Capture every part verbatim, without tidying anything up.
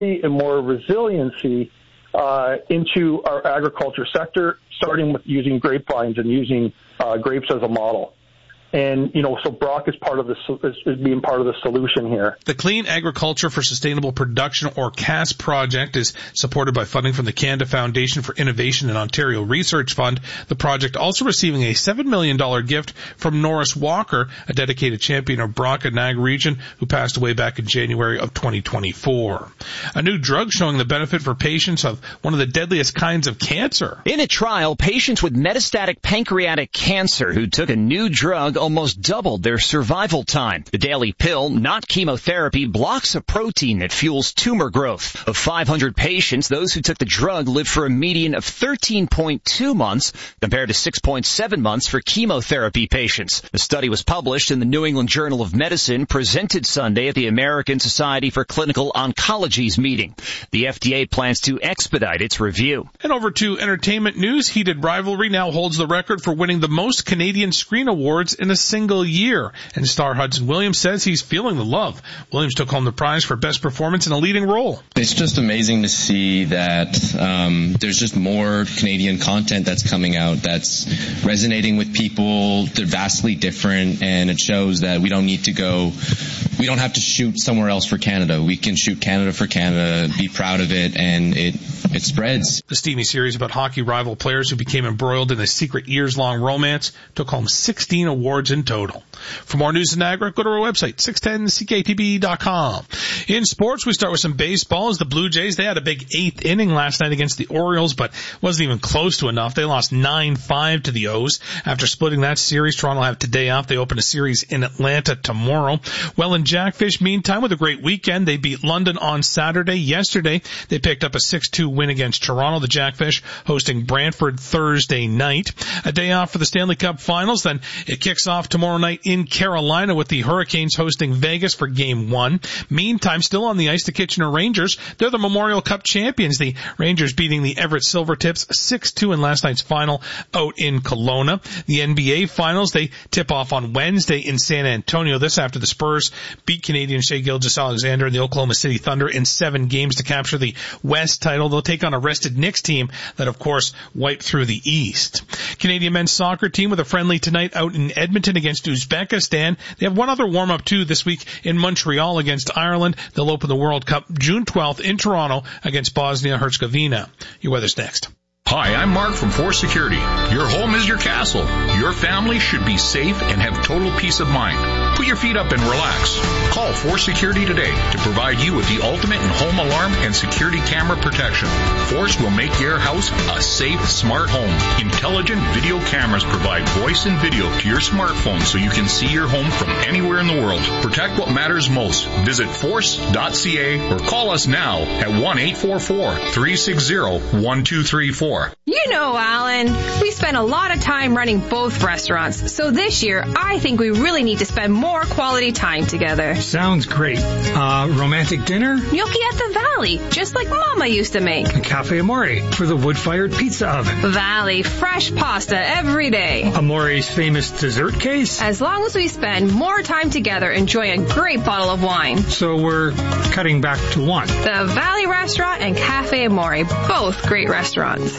and more resiliency uh, into our agriculture sector, starting with using grapevines and using uh, grapes as a model. And, you know, so Brock is part of the, is being part of the solution here. The Clean Agriculture for Sustainable Production, or C A S project, is supported by funding from the Canada Foundation for Innovation and Ontario Research Fund. The project also receiving a seven million dollars gift from Norris Walker, a dedicated champion of Brock and Niagara region, who passed away back in January of twenty twenty-four. A new drug showing the benefit for patients of one of the deadliest kinds of cancer. In a trial, patients with metastatic pancreatic cancer who took a new drug almost doubled their survival time. The daily pill, not chemotherapy, blocks a protein that fuels tumor growth. Of five hundred patients, those who took the drug lived for a median of thirteen point two months compared to six point seven months for chemotherapy patients. The study was published in the New England Journal of Medicine, presented Sunday at the American Society for Clinical Oncology's meeting. The F D A plans to expedite its review. And over to entertainment news. Heated Rivalry now holds the record for winning the most Canadian Screen Awards in a single year. And star Hudson Williams says he's feeling the love. Williams took home the prize for best performance in a leading role. It's just amazing to see that um, there's just more Canadian content that's coming out that's resonating with people. They're vastly different, and it shows that we don't need to go, we don't have to shoot somewhere else for Canada. We can shoot Canada for Canada, be proud of it, and it it spreads. The steamy series about hockey rival players who became embroiled in a secret years-long romance took home sixteen awards in total. For more news in Niagara, go to our website, six ten C K T B dot com. In sports, we start with some baseball. As the Blue Jays, they had a big eighth inning last night against the Orioles, but wasn't even close to enough. They lost nine five to the O's. After splitting that series, Toronto will have today off. They open a series in Atlanta tomorrow. Well, in Jackfish, meantime, with a great weekend, they beat London on Saturday. Yesterday, they picked up a six two win against Toronto. The Jackfish hosting Brantford Thursday night. A day off for the Stanley Cup Finals. Then it kicks off tomorrow night in Carolina with the Hurricanes hosting Vegas for Game one. Meantime, still on the ice, the Kitchener Rangers. They're the Memorial Cup champions. The Rangers beating the Everett Silvertips six two in last night's final out in Kelowna. The N B A Finals, they tip off on Wednesday in San Antonio. This after the Spurs beat Canadian Shai Gilgeous-Alexander and the Oklahoma City Thunder in seven games to capture the West title. They'll take on a rested Knicks team that, of course, wiped through the East. Canadian men's soccer team with a friendly tonight out in Edmonton against Uzbekistan. They have one other warm-up, too, this week in Montreal against Ireland. They'll open the World Cup June twelfth in Toronto against Bosnia-Herzegovina. Your weather's next. Hi, I'm Mark from Force Security. Your home is your castle. Your family should be safe and have total peace of mind. Put your feet up and relax. Call Force Security today to provide you with the ultimate in home alarm and security camera protection. Force will make your house a safe, smart home. Intelligent video cameras provide voice and video to your smartphone so you can see your home from anywhere in the world. Protect what matters most. Visit force dot c a or call us now at one eight four four, three six zero, one two three four. You know, Alan, we spend a lot of time running both restaurants, so this year I think we really need to spend more quality time together. Sounds great. Uh, romantic dinner? Gnocchi at the Valley, just like Mama used to make. A Cafe Amore for the wood-fired pizza oven. Valley, fresh pasta every day. Amore's famous dessert case? As long as we spend more time together enjoying a great bottle of wine. So we're cutting back to one. The Valley Restaurant and Cafe Amore, both great restaurants.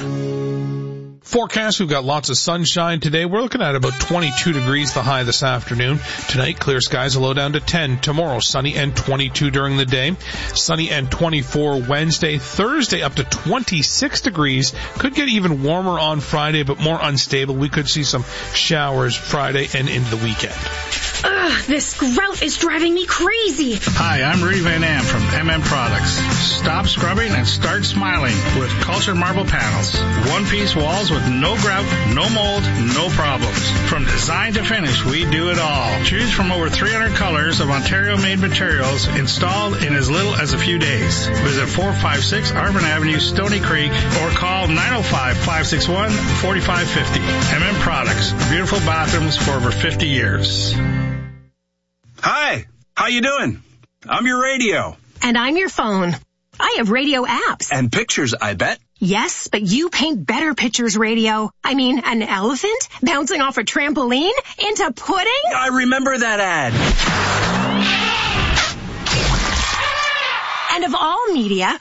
Forecast, we've got lots of sunshine today. We're looking at about twenty-two degrees the high this afternoon. Tonight, clear skies, a low down to ten. Tomorrow, sunny and twenty-two during the day. Sunny and twenty-four Wednesday. Thursday, up to twenty-six degrees. Could get even warmer on Friday, but more unstable. We could see some showers Friday and into the weekend. Ugh, this grout is driving me crazy. Hi, I'm Rudy Van Am from M M Products. Stop scrubbing and start smiling with Cultured Marble Panels. One-piece walls with no grout, no mold, no problems. From design to finish, we do it all. Choose from over three hundred colors of Ontario-made materials installed in as little as a few days. Visit four five six Arvin Avenue, Stony Creek, or call nine oh five, five six one, four five five oh. M M Products. Beautiful bathrooms for over fifty years. Hi, how you doing? I'm your radio. And I'm your phone. I have radio apps. And pictures, I bet. Yes, but you paint better pictures, radio. I mean, an elephant bouncing off a trampoline into pudding? I remember that ad. And of all media,